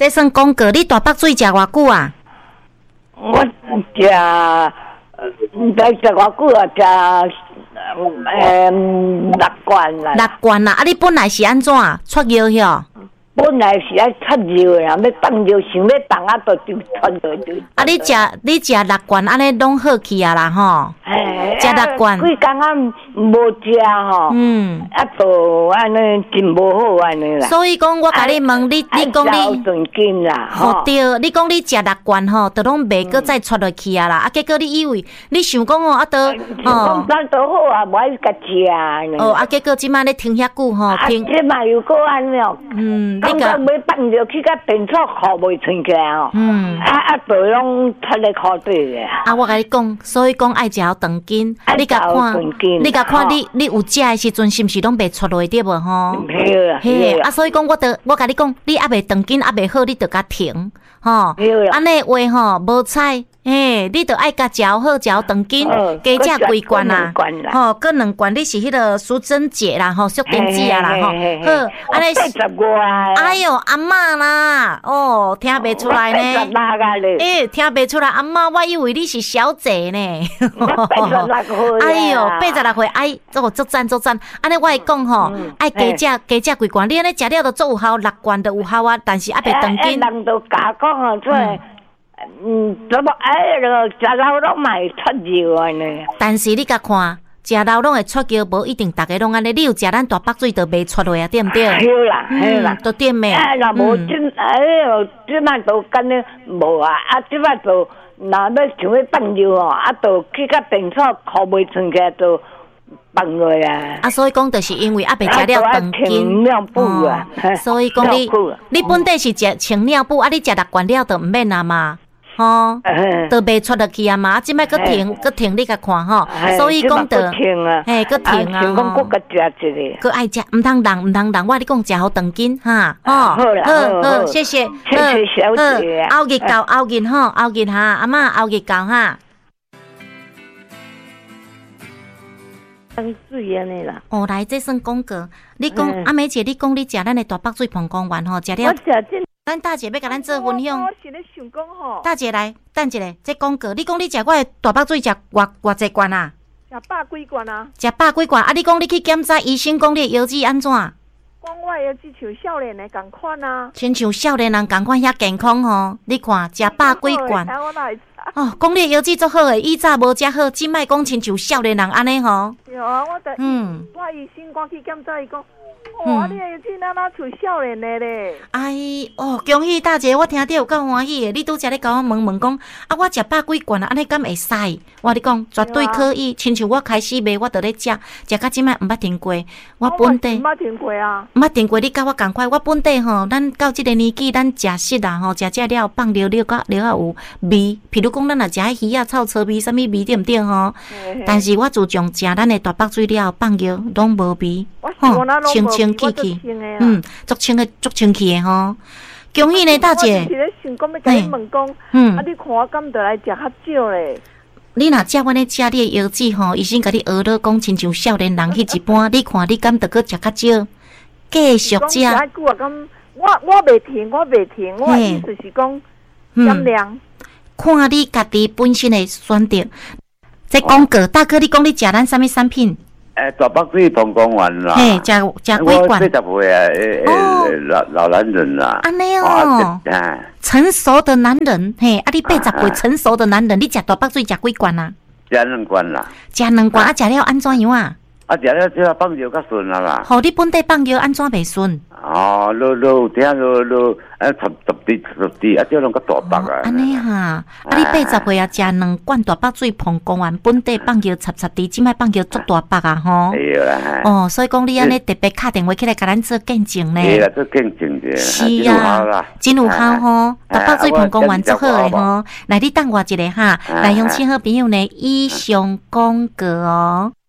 这算讲过，你大北水食偌久啊？ 我食唔知食偌久啊？食6罐啦。 6罐啦，啊！你本来是安怎出药哟？ 本来是爱出药的，要放药，想要放啊，就出药就。 啊！你食6罐，安尼拢好去啊啦吼。食6罐。 几工啊无食吼。啊，就安尼真无好安尼啦。 所以讲，我甲你问你讲你。 顿斤啦。 吼对，你讲你食6罐吼，就拢袂搁再出落去啊啦。啊，结果你以为你想讲哦，啊都讲咱都好啊，无爱甲食。 哦，啊，结果即摆咧停遐久吼，停。 即摆又搁安尼哦。你个要放着去甲电掣裤袂穿起来哦。就拢出来裤底嘅。 啊，我甲你讲，所以讲爱食好长筋。你甲看，你有食的时阵是毋是拢袂出来对无吼？嘿啊，所以讲我甲你讲，你还袂长筋，还袂好，你就甲停吼。安尼话吼无采。嘿，你着爱甲食好，食长筋，加食几罐啊？吼，搁2罐，你是迄个苏珍姐啦，吼，淑珍姐啊啦，吼，好，安尼。哎哟，阿嬷啦，哦，听袂出来呢。听袂出来，阿嬷，我以为你是小姐呢。哎哟，86岁，哎，足赞。安尼我会讲吼，爱加食几罐，你安尼食了就足有效，6罐就有效啊，但是还袂长筋。 人都假讲哦，即怎么食老拢嘛会出药安尼。 但是你甲看，食老拢会出药，无一定逐个拢安尼。你有食咱大北水，就袂出来啊，对毋对？ 对啦， 都对咩？ 若无即摆都干呢无啊，即摆就若要想要放药哦，就去甲电掣裤袂穿起来就。放落啊！ 啊，所以讲，就是因为袂食了长筋，所以讲你本地是食清尿布，啊，你食6罐了，就毋免啊嘛，吼，都袂出落去啊嘛，即摆搁停，你甲看吼，所以讲的，嘿，搁停啊， 讲搁食一个，搁爱食，毋通人，我你讲食好长筋哈， 好， 谢谢小姐， 后日到后日吼，后日哈，阿嬷后日到哈。 水安尼啦。 哦，来，这算讲过。你讲阿梅姐，你讲你食咱的大北水膀胱丸吼，食了。 我食这。 咱大姐要甲咱做分享。 我是咧想讲吼。 大姐来，等一下，这讲过。你讲你食我的大北水食偌济罐啊？ 食100几罐啊。 食100几罐啊？你讲你去检查，医生讲你的腰子安怎？ 讲我的腰子像少年的共款啊。 亲像少年人共款遐健康吼，你看食100几罐。哦，讲你腰子足好诶，以早无遮好，即摆讲亲像少年人安尼吼。 对啊，我医生赶去检查，伊讲，哇，你的腰子哪像少年的咧？ 哎，哦，恭喜大姐，我听到有够欢喜诶！你拄则咧甲我问讲，啊，我食100几罐啊，安尼敢会使？我你讲绝对可以，亲像我开始卖，我就咧食到即摆毋捌停过。我本地毋捌停过啊， 毋捌停过，你甲我共款。我本地吼，咱到即个年纪，咱食食啊吼，食了放了有味，譬如讲咱若食迄鱼啊、臭臭味，啥物味对毋对吼？但是我自从食咱的大北水了，放药拢无味，吼，清清气气，足清气的吼。恭喜呢，大姐。 我是咧想讲要甲你问讲，啊，你看我敢得来食较少咧？ 你若食阮咧食你的腰子吼，医生甲你学了讲，亲像少年人迄一般，你看你敢得搁食较少？继续食。 我袂停，我意思是讲减量。 看你家己本身的选择。再讲过，大哥，你讲你食咱啥物产品？ 大北水膀胱丸啦。 嘿，食几罐 ？80岁啊，老男人啦。 安尼哦，成熟的男人，嘿，啊，你80岁成熟的男人，你食大北水食几罐啊？ 食2罐啦。 食2罐啊，食了安怎样啊？ 啊，食了即放药较顺啦。 好，你本地放药安怎袂顺？ 哦，听十滴，啊，这拢较大北啊。 安尼哈，啊，你80岁啊，食2罐大北水膀胱丸，本地放药插滴，即摆放药足大北啊，吼。 对啦。 哦，所以讲你安尼特别打电话起来，甲咱做见证呢。 对啦，做见证者。 是啊，真有效吼，大北水膀胱丸足好诶吼。来，你等我一下哈，来向亲好朋友呢以上讲过哦。